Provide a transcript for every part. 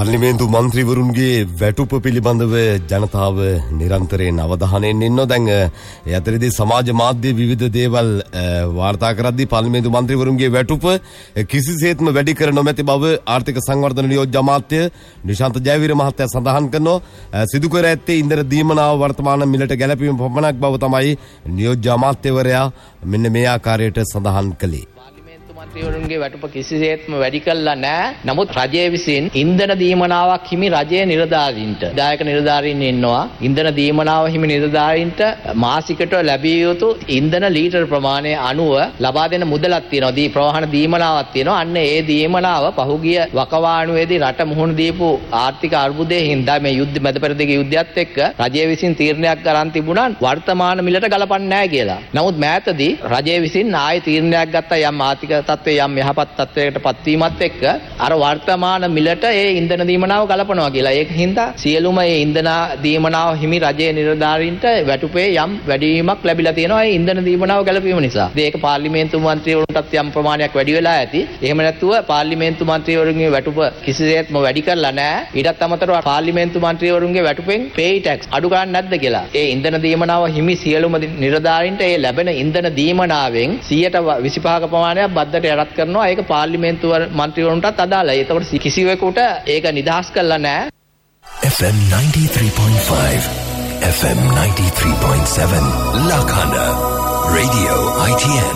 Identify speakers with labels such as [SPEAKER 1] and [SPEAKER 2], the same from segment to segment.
[SPEAKER 1] පාර්ලිමේන්තු මන්ත්‍රීවරුන්ගේ වැටුප පිළිබඳව ජනතාව නිරන්තරයෙන් අවධානයෙන් ඉන්නවා. දැන් ඒ අතරේදී සමාජ මාධ්‍ය විවිධ දේවල් වාර්තා කරද්දී පාර්ලිමේන්තු මන්ත්‍රීවරුන්ගේ වැටුප කිසිසේත්ම වැඩි කර නොමැති බව ආර්ථික සංවර්ධන නියෝජ්‍ය අමාත්‍ය නිශාන්ත ජයවීර මහත්තයා සඳහන් කරනවා. සිදු කර ඇත්තේ ඉන්ධන දීමනාව වර්තමාන මිලට ගැලපීම පමණක් බව තමයි නියෝජ්‍ය අමාත්‍යවරයා මෙන්න මේ ආකාරයට සඳහන් කළේ.
[SPEAKER 2] මන්ත්‍රීවරුන්ගේ වැටුප කිසිසේත්ම වැඩි කළා නැහැ. නමුත් රජය විසින් ඉන්ධන දීමනාවක් හිමි රජයේ නිලධාරීන්ට දායක නිලධාරීන් ඉන්නවා. ඉන්ධන දීමනාව හිමි නිලධාරීන්ට මාසිකට ලැබිය යුතු ඉන්ධන ලීටර් ප්‍රමාණය අනුව ලබා දෙන මුදලක් තියෙනවා. ප්‍රවාහන දීමනාවක් තියෙනවා. අන්න ඒ දීමනාව පහුගිය වකවානුවේදී රට මුහුණ දීපු ආර්ථික අර්බුදයෙන් හින්දා මේ යුද්ධ මැදපෙරදිග යුද්ධයත් එක්ක රජය විසින් තීරණයක් ගන්න තිබුණා වර්තමාන මිලට ගලපන්නේ නැහැ කියලා. නමුත් මෑතදී රජය විසින් ආයේ තීරණයක් ගත්තා යම් ආර්ථික තත්ත්වයේ යම් යහපත් තත්ත්වයකට පත්වීමත් එක්ක අර වර්තමාන මිලට ඒ ඉන්ධන දීමනාව ගලපනවා කියලා. ඒක හින්දා සියලුම ඒ ඉන්ධන දීමනාව හිමි රජයේ නිලධාරීන්ට වැටුපේ යම් වැඩිවීමක් ලැබිලා තියෙනවා ඒ ඉන්ධන දීමනාව ගලපීම නිසා. ඒක පාර්ලිමේන්තු මන්ත්‍රීවරුන්ටත් යම් ප්‍රමාණයක් වැඩි වෙලා ඇති. එහෙම නැත්නම් පාර්ලිමේන්තු මන්ත්‍රීවරුන්ගේ වැටුප කිසිසේත්ම වැඩි කරලා නැහැ. ඊටත් අමතරව පාර්ලිමේන්තු මන්ත්‍රීවරුන්ගේ වැටුපෙන් පේයි ටැක්ස් අඩු කරන්නේ නැද්ද කියලා. ඒ ඉන්ධන දීමනාව හිමි සියලුම නිලධාරීන්ට ඒ ලැබෙන ඉන්ධන දීමනාවෙන් 125ක ප්‍රමාණයක් බද්දට යටත් කරනවා. ඒක පාර්ලිමේන්තු මන්ත්‍රීවරුන්ටත් අදාළයි. ඒතකොට කිසිවෙකුට ඒක නිදහස් කළා නෑ.
[SPEAKER 3] FM 93.5 FM 93.7 Lakana Radio ITN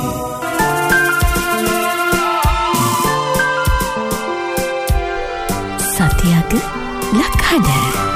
[SPEAKER 4] සතියක ලක්හඬ